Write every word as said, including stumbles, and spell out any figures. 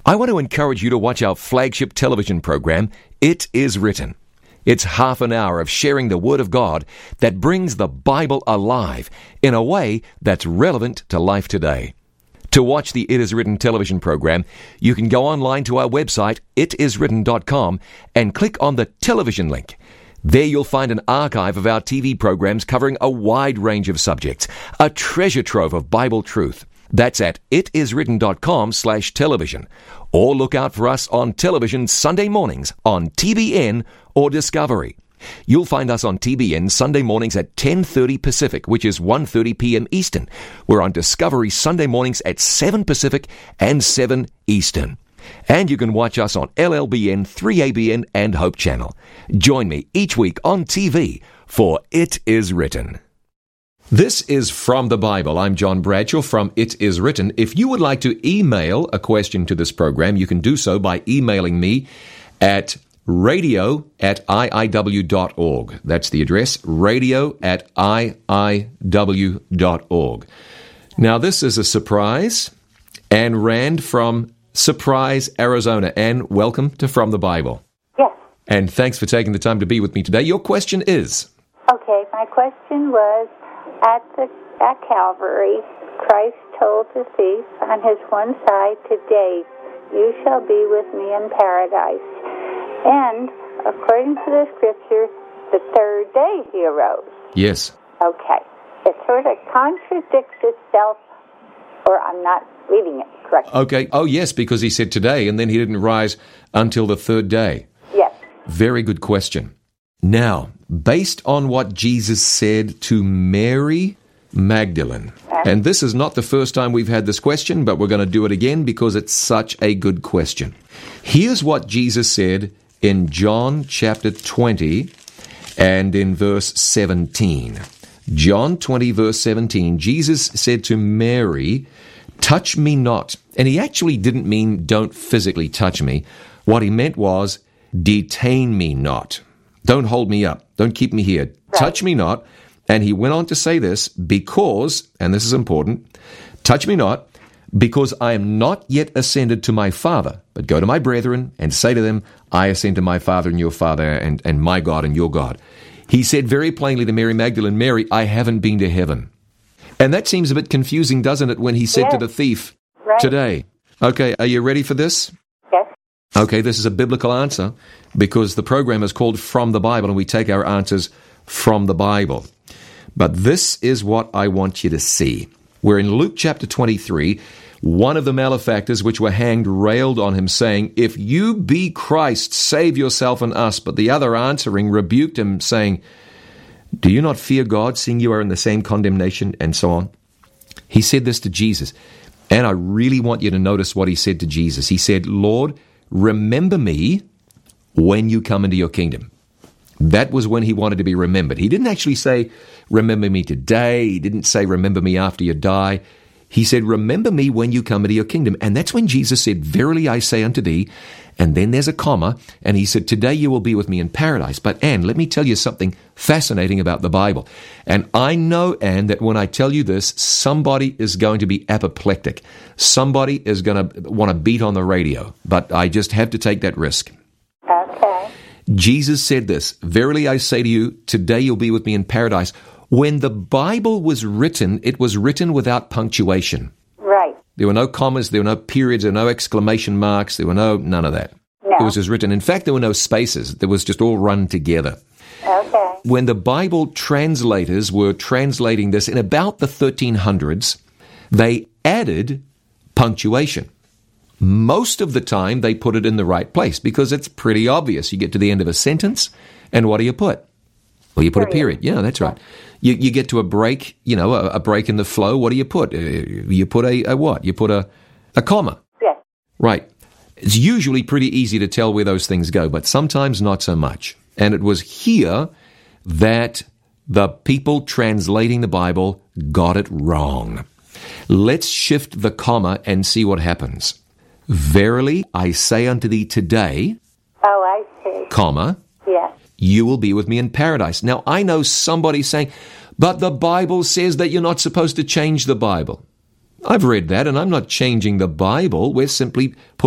I want to encourage you to watch our flagship television program, It Is Written. It's half an hour of sharing the Word of God that brings the Bible alive in a way that's relevant to life today. To watch the It Is Written television program, you can go online to our website, it is written dot com, and click on the television link. There you'll find an archive of our T V programs covering a wide range of subjects, a treasure trove of Bible truth. That's at it is written dot com slash television. Or look out for us on television Sunday mornings on T B N or Discovery. You'll find us on T B N Sunday mornings at ten thirty Pacific, which is one thirty p.m. Eastern. We're on Discovery Sunday mornings at seven Pacific and seven Eastern. And you can watch us on L L B N, three A B N, and Hope Channel. Join me each week on T V for It Is Written. This is From the Bible. I'm John Bradshaw from It Is Written. If you would like to email a question to this program, you can do so by emailing me at radio at I I W dot org. That's the address, radio at I I W dot org. Now, this is a surprise. Anne Rand from Surprise, Arizona. Anne, welcome to From the Bible. Yes. And thanks for taking the time to be with me today. Your question is? Okay, my question was, At the at Calvary, Christ told the thief on his one side, "Today you shall be with me in paradise." And according to the scripture, the third day he arose. Yes. Okay. It sort of contradicts itself, or I'm not reading it correctly. Okay. Oh, yes, because he said today, and then he didn't rise until the third day. Yes. Very good question. Now, based on what Jesus said to Mary Magdalene, and this is not the first time we've had this question, but we're going to do it again because it's such a good question. Here's what Jesus said in John chapter twenty and in verse seventeen. John twenty, verse seventeen, Jesus said to Mary, "Touch me not." And he actually didn't mean don't physically touch me. What he meant was detain me not. Don't hold me up. Don't keep me here. Right. Touch me not. And he went on to say this, because, and this is important, touch me not, because I am not yet ascended to my Father, but go to my brethren and say to them, I ascend to my Father and your Father, and, and my God and your God. He said very plainly to Mary Magdalene, Mary, I haven't been to heaven. And that seems a bit confusing, doesn't it, when he said yes. to the thief, right. today. Okay, are you ready for this? Yes. Okay, this is a biblical answer because the program is called From the Bible and we take our answers from the Bible. But this is what I want you to see. We're in Luke chapter twenty-three. One of the malefactors which were hanged railed on him, saying, If you be Christ, save yourself and us. But the other answering rebuked him, saying, Do you not fear God, seeing you are in the same condemnation? And so on. He said this to Jesus. And I really want you to notice what he said to Jesus. He said, Lord, remember me when you come into your kingdom. That was when he wanted to be remembered. He didn't actually say, remember me today. He didn't say, remember me after you die. He said, remember me when you come into your kingdom. And that's when Jesus said, verily I say unto thee, and then there's a comma, and he said, today you will be with me in paradise. But Anne, let me tell you something fascinating about the Bible. And I know, Anne, that when I tell you this, somebody is going to be apoplectic. Somebody is going to want to beat on the radio. But I just have to take that risk. Okay. Jesus said this, verily I say to you, today you'll be with me in paradise. When the Bible was written, it was written without punctuation. Right. There were no commas, there were no periods, there were no exclamation marks, there were no, none of that. No. It was just written. In fact, there were no spaces. It was just all run together. Okay. When the Bible translators were translating this in about the thirteen hundreds, they added punctuation. Most of the time, they put it in the right place because it's pretty obvious. You get to the end of a sentence, and what do you put? Well, you put period. a period. Yeah, that's right. You you get to a break, you know, a, a break in the flow. What do you put? Uh, you put a, a what? You put a, a comma. Yes. Right. It's usually pretty easy to tell where those things go, but sometimes not so much. And it was here that the people translating the Bible got it wrong. Let's shift the comma and see what happens. Verily, I say unto thee today, oh, I see, comma, yes. you will be with me in paradise. Now, I know somebody saying, but the Bible says that you're not supposed to change the Bible. I've read that, and I'm not changing the Bible. We're simply putting